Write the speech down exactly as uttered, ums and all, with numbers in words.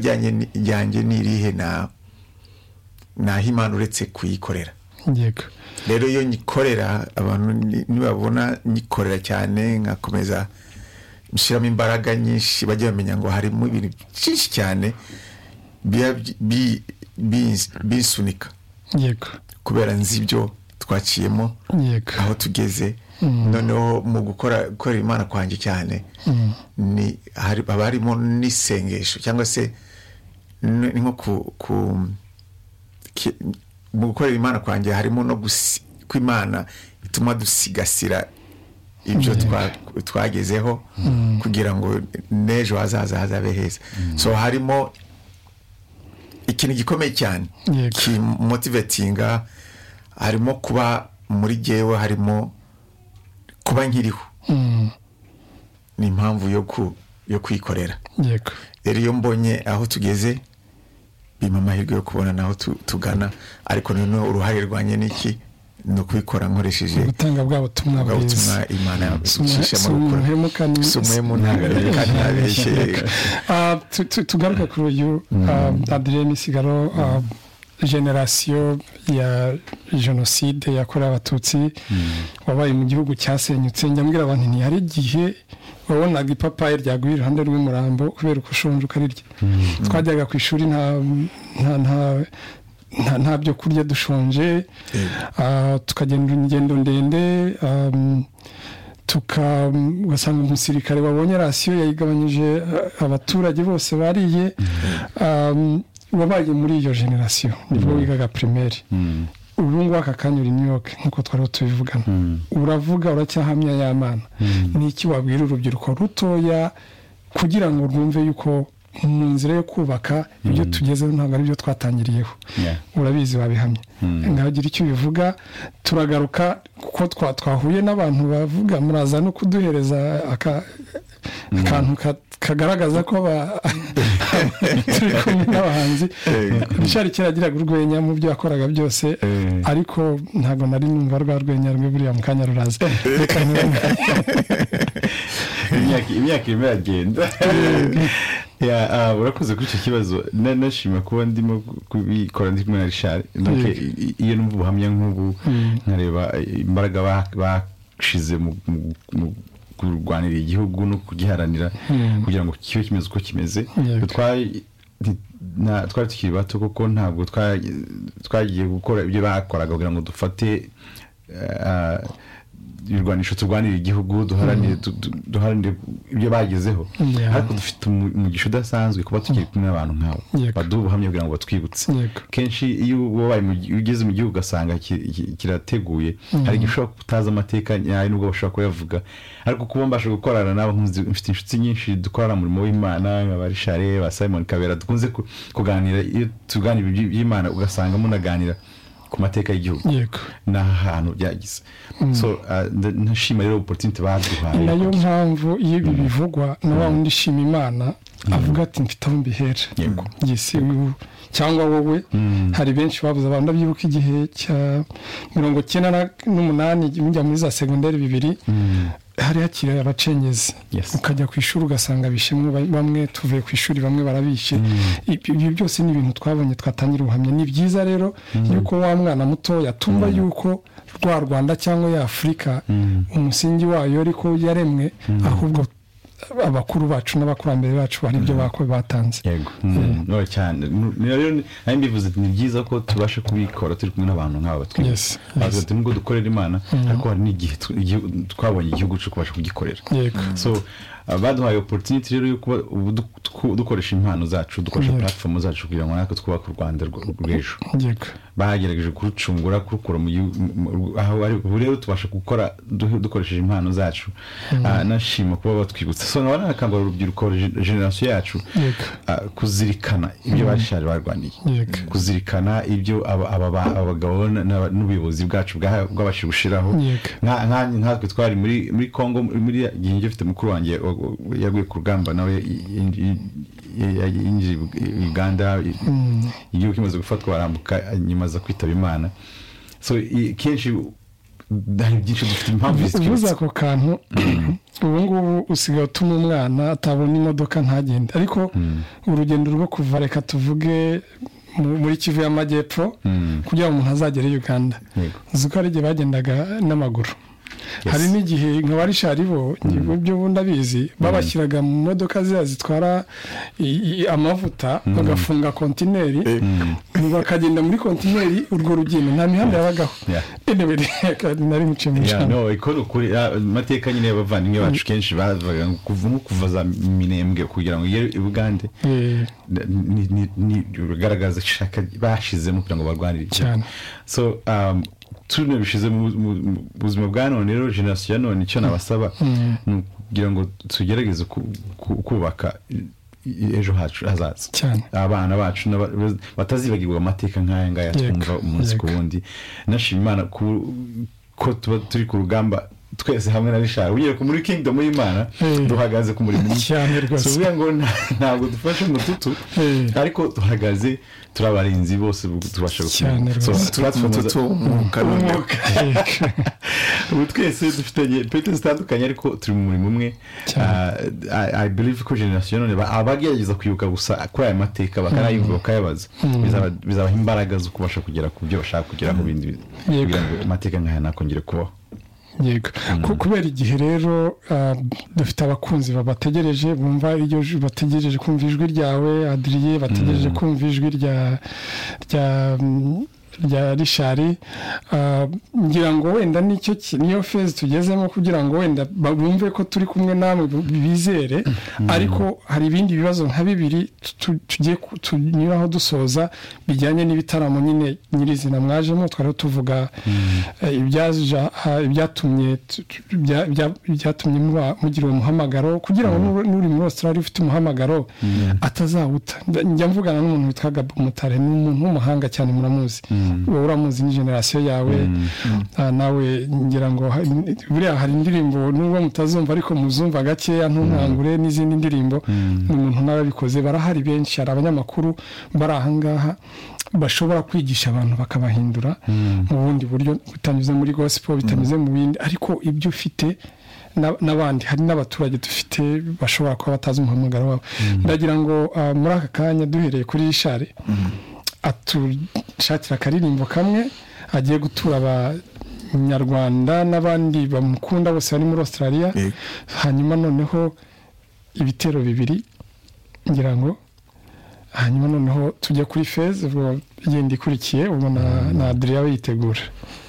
jyanye jyanje nirihe na na Imana uretse kuyikorera. Yego. Rero iyo nyikorera abantu nibabona nyikorera cyane ngakomeza mshiramo imbaraga nyinshi bajye bamenya ngo harimo ibintu cyinshi cyane bi bisunika. Yego. Kubera nzibyo twaciyemo. Yego. Aho tugeze. Mm. Noneho mu gukora gukora Imana kwanje cyane mm. ni hari abarimo nisengesho cyangwa se nko ku, ku mu gukora Imana kwanje harimo no kw'Imana ituma dusigasira ibyo mm. twagezeho mm. kugira ngo nejo hazaza hazabe heza. Mm. So harimo ikintu gikomeye cyane ki motivatinga, harimo kuba muri jewe, harimo kuba nkiriho. Mm. Ni impamvu yo ku yo kwikorera. Yego. Rero iyo mbonye aho tugeze bima amahirwe yo kubona naho tugana, ariko none uruhare rwanye niki no kwikora nkoresheje gutanga bwa butumwa bwiza Imana yabishisha mu gukora sumwe mu ntagara kandi nabeshye. Ah tugaruka kuri uyu Adrien Misigaro, generation ya genocide yakorewe Abatutsi wabaye mu gihugu cyasenyutse. Njyambwira abantu nti hari gihe wabonaga ipapaye ryagwira iruhande rw'umurambo kubera uko ushonje ukarirya. Twajyaga ku ishuri nta nta nta nta byo kurya dushonje, tukagenda ingendo ndende, tugasanga umusirikare wabonye rasiyo yayigabanyije abaturage bose bariye. Wabaye muri iyo generation nibwo wigaga primaire. Ubu ngo aka kanyuri New York nkuko twari tubivugana. Uravuga uracyahamya y'Imana. Niki wabwira urubyiruko rutoya kugira ngo rwumve yuko mu nzira yo kubaka ibyo tugezeho ntabwo ari byo twatangiriyeho? Urabizi wabihamye. Ngagira icyo bivuga. Turagaruka kuko twahuye n'abantu bavuga muraza no kuduhereza aka akantu kagaragaza ko turi kumwe n'abahanzi. Richard kiragiraga urwenya mu byo yakoraga byose, ariko ntago nari numva rwa rwenya rwe buriya mu kanya ruraza. Imyaka imwe agenda. Ya urakoze kuri icyo kibazo. Nashima kuba ndimo kubikora ndi kumwe na Richard. Donc iyo numva ubuhamya nk'ubu nkareba imbaraga bashize mu kurwanira igihugu no kugiharanira kugira ngo kibe kimeze uko kimeze. Twari twari tukiri bato kuko ntabwo twagiye gukora ibyo bakoraga kugira ngo dufate irwanisho turwanira igihugu duharanire duharanire ibyo bagezeho. Ariko dufite umugisha udasanzwe kuba tukiri kumwe n'abantu nk'abo baduha ubuhamya kugira ngo batwibutse. Kenshi iyo wabaye ugeze mu gihugu ugasanga kirateguye, hari igishobora kutaza amateka nyayo nubwo bashobora kuyavuga, ariko kuba mbasha gukorana nabo mfite inshuti nyinshi dukorana umurimo w'Imana nka Richard, ba Simon Kabera, dukunze kuganira. Iyo tuganira iby'Imana ugasanga munaganira ku mateka y'igihugu n'ahantu byagize. So ntashima rero opportunity baduhaye. Nayo mpamvu iyo ibi bivugwa na wa wundi shima Imana avuga ati mfite aho mbihera. Yesi cyangwa wowe hari benshi bavuze abantu ndabyibuka igihe cya mirongo icyenda n'umunani njya muri za secondaire bibiri hari hakiri abacengezi. Ukajya ku ishuri ugasanga bishimwe bamwe tuvuye ku ishuri bamwe barabishe. Ibyo byose ni ibintu twabonye twatangira ubuhamya. Ni byiza rero yuko wa mwana muto yatumva yuko rwa Rwanda cyangwa ya Afrika umusingi wayo ariko yaremwe, ahubwo abakuru bacu n'abakurambere bacu bari byo bako batanze. Yego. No cyane. Rero ari mbivuze ni byiza ko tubashe kubikora turi kumwe n'abantu nk'aba batwe. Yes. Bazati nubwo dukorera Imana ariko hari n'igihe twabonye igihugu cyo kubasha kugikorera. So baduhaye opportunity rero yo kuba dukoresha impano zacu, dukoresha platform zacu kugira ngo natwe twubake u Rwanda rw'ejo. Yego. Bagerageje kurucungura kurukura mu aho ari rero tubasha gukora dukoresheje impano zacu. Nashima kuba batwibutsa. So nabana nakangura urubyiruko generation yacu kuzirikana ibyo bashari barwaniye, kuzirikana ibyo abagabo n'ubuyobozi bwacu bwabashije gushiraho. Nkatwe twari muri muri Congo muri gihe ngifite mukuru wanjye yaguye ku rugamba nawe yinjira Uganda, igihugu kimaze gufatwa barambuka nyuma za kwitaba Imana. So kenshi hari byinshi dufite impamvu uvuze ako kantu ubu ngubu usigaye utuma umwana atabona imodoka ntagende ariko urugendo rwo kuva reka tuvuge muri Kivu y'Amajyepfo kugira ngo umuntu azagere Uganda uzi ko ari igihe bagendaga n'amaguru hari n'igihe nka barishari bo ibyo bundi abizi babashyiraga mu modoka ziya zitwara amavuta bagafunga kontineri bakagenda muri kontineri urwo rugendo nta mihanda yabagaho nari muce mu cyane amateka nyine y'abavandimwe bacu kenshi bavuga kuva nko kuva za Minembwe kugira ngo igere i Bugande ni bigaragaza ishaka bashizemo kugira ngo barwanire cyane so um tune bishize mu buzima bwa none rero generation none icyo nabasaba kugira ngo tugerageze kubaka ejo hacu hazaza abana bacu batazibagirwa amateka nk'aya ngaya twumva umunsi ku wundi nashima Imana ko tuba turi ku rugamba twese hamwe na Richard ugiye ku muri kingdom y'Imana duhagaze ku murimo cyane rwose so ngo ntabwo dufashe umututu ariko duhagaze turabarinzi bose tubasha gukora so turatumututu umukanuka ubu twese dufitanye pete zitandukanye ariko turi mu murimo umwe I believe ko generation none abagerageza kwibuka gusa ko aya mateka bakarayumva bakayabaza bizabaha imbaraga zo kubasha kugera ku byo bashaka kugera ku bindi kugira ngo amateka nk'aya nakongere kubaho yego kubera igihe rero dufite abakunzi babategereje bumva iryo bategereje kumva ijwi ryawe Adrien bategereje kumva ijwi rya rya rya Richard ngira ngo wenda nicyo niyo phase tugezemo kugira ngo wenda bumve ko turi kumwe namwe bizere ariko hari ibindi bibazo nka bibiri tugiye tunyuraho dusoza bijyanye n'ibitaramo nyine nyirizina mwajemo twari tuvuga ibyaje ibyatumye byatumye mugira umuhamagaro kugira ngo nuri muri Australia ufite umuhamagaro atazawuta njya mvugana n'umuntu witwa Gabo Mutare ni umuntu w'umuhanga cyane muramuzi wowe uramuzi ni generation yawe nawe ngira ngo buriya hari indirimbo nubwo mutazumva ariko muzumva gakeya ntunkangure n'izindi ndirimbo umuntu narabikoze barahari benshi hari abanyamakuru bari ahangaha bashobora kwigisha abantu bakabahindura mu bundi buryo bitanyuze muri gospel bitanyuze mu bindi ariko ibyo ufite n'abandi hari n'abaturage dufite bashobora kuba batazi umuhamagaro wabo ndagira ngo muri aka kanya duhereye kuri Richard atushakira akaririmbo kamwe agiye gutura abanyarwanda n'abandi bamukunda bose bari muri Australia hanyuma noneho ibitero bibiri ngira ngo hanyuma noneho tujya kuri phase ubwo yindi ikurikiye ubwo na Adrien yitegura